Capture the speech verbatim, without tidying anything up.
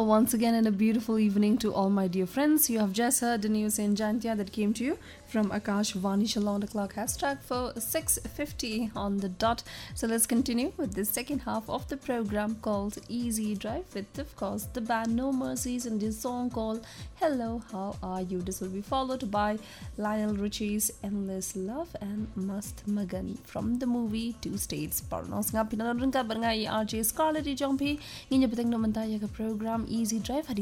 once again and a beautiful evening to all my dear friends. You have just heard the news in Jantia that came to you from Akash Vanish along the clock hashtag for six fifty on the dot. So let's continue with the second half of the program called Easy Drive with, of course, the band No Mercies and this song called Hello, How Are You? This will be followed by Lionel Richie's Endless Love and Mast Magan from the movie Two States. Parnos nga pinanood ka barangay R J Scarlett Jompi. Inya batang naman tayo ka program Easy Drive.